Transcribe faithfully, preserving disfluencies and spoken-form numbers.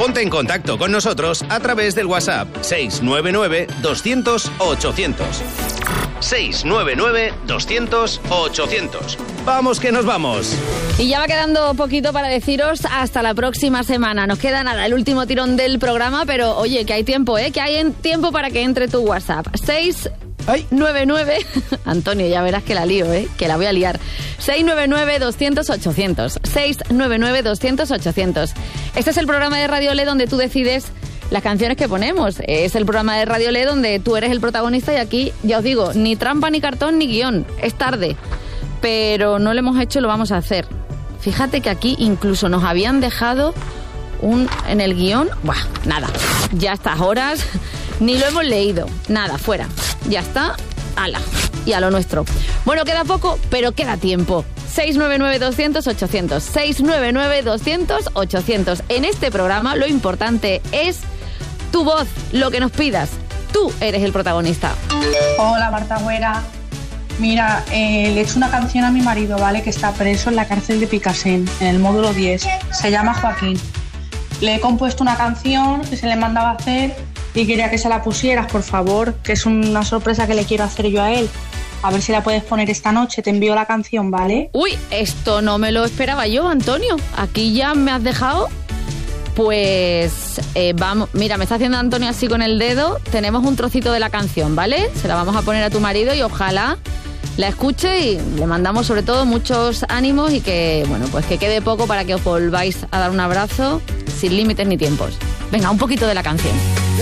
Ponte en contacto con nosotros a través del WhatsApp seis nueve nueve, doscientos, ochocientos. seis nueve nueve, doscientos, ochocientos. Vamos que nos vamos. Y ya va quedando poquito para deciros hasta la próxima semana. Nos queda nada, el último tirón del programa, pero oye, que hay tiempo, ¿eh? Que hay en tiempo para que entre tu WhatsApp. seis nueve nueve Antonio, ya verás que la lío, ¿eh? Que la voy a liar. seis nueve nueve, doscientos, ochocientos. seis nueve nueve, doscientos, ochocientos. Este es el programa de Radio Le donde tú decides las canciones que ponemos. Es el programa de Radio Le donde tú eres el protagonista y aquí, ya os digo, ni trampa, ni cartón, ni guión. Es tarde, pero no lo hemos hecho y lo vamos a hacer. Fíjate que aquí incluso nos habían dejado un en el guión. Buah, nada, ya a estas horas ni lo hemos leído. Nada, fuera. Ya está, ala, y a lo nuestro. Bueno, queda poco, pero queda tiempo. seis nueve nueve, doscientos, ochocientos. seis nueve nueve, doscientos, ochocientos. En este programa lo importante es tu voz, lo que nos pidas. Tú eres el protagonista. Hola, Marta Güera. Mira, eh, le he hecho una canción a mi marido, ¿vale? Que está preso en la cárcel de Picasen, en el módulo diez. Se llama Joaquín. Le he compuesto una canción que se le mandaba a hacer y quería que se la pusieras, por favor, que es una sorpresa que le quiero hacer yo a él. A ver si la puedes poner esta noche. Te envío la canción, ¿vale? Uy, esto no me lo esperaba yo, Antonio. Aquí ya me has dejado. Pues eh, vamos, mira, me está haciendo Antonio así con el dedo. Tenemos un trocito de la canción, ¿vale? Se la vamos a poner a tu marido y ojalá la escuche y le mandamos sobre todo muchos ánimos y que, bueno, pues que quede poco para que os volváis a dar un abrazo sin límites ni tiempos. Venga, un poquito de la canción.